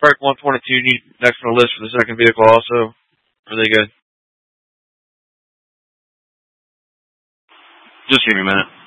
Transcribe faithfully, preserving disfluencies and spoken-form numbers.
Break one twenty-two next on the list for the second vehicle also. Are they good? Just give me a minute.